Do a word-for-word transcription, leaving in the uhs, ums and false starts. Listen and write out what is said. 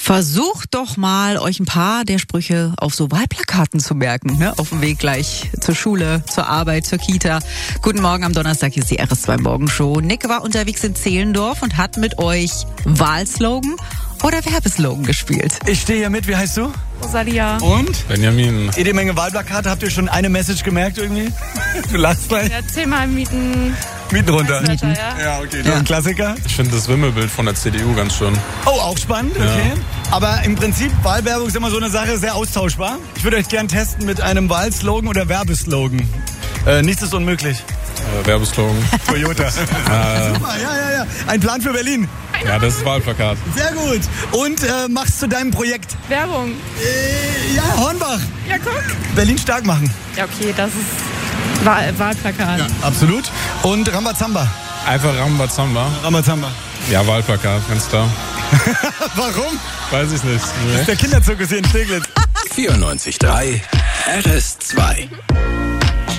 Versucht doch mal, euch ein paar der Sprüche auf so Wahlplakaten zu merken, ne? Auf dem Weg gleich zur Schule, zur Arbeit, zur Kita. Guten Morgen, am Donnerstag ist die R S zwei Morgenshow. Nick war unterwegs in Zehlendorf und hat mit euch Wahlslogan oder Werbeslogan gespielt. Ich stehe hier mit, wie heißt du? Rosalia. Und? Benjamin. Jede Menge Wahlplakate, habt ihr schon eine Message gemerkt irgendwie? Du lachst gleich. Ja, zehnmal Mieten. Mieten runter. Mieten. Ja. Ja, okay, das ist ein Klassiker. Ich finde das Wimmelbild von der C D U ganz schön. Oh, auch spannend, okay. Ja. Aber im Prinzip, Wahlwerbung ist immer so eine Sache, sehr austauschbar. Ich würde euch gern testen mit einem Wahlslogan oder Werbeslogan. Äh, nichts ist unmöglich. Äh, Werbeslogan. Toyota. äh, Super, ja, ja, ja. Ein Plan für Berlin. ja, das ist Wahlplakat. Sehr gut. Und äh, machst zu deinem Projekt? Werbung. Äh, ja, Hornbach. Ja, guck. Berlin stark machen. Ja, okay, das ist Wahl Wahlplakat. Ja, absolut. Und Rambazamba. Einfach Rambazamba. Rambazamba. Ja, Wahlplakat, ganz klar. Warum? Weiß ich nicht. Das ist der Kinderzirkus hier in Steglitz. vierundneunzig Komma drei R S zwei